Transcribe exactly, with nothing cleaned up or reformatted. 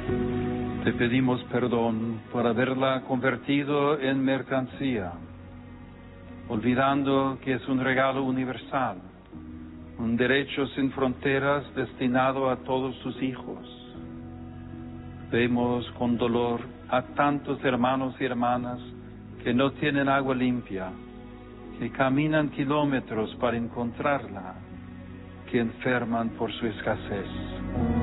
Te pedimos perdón por haberla convertido en mercancía, olvidando que es un regalo universal, un derecho sin fronteras destinado a todos sus hijos. Vemos con dolor a tantos hermanos y hermanas que no tienen agua limpia, que caminan kilómetros para encontrarla, que enferman por su escasez.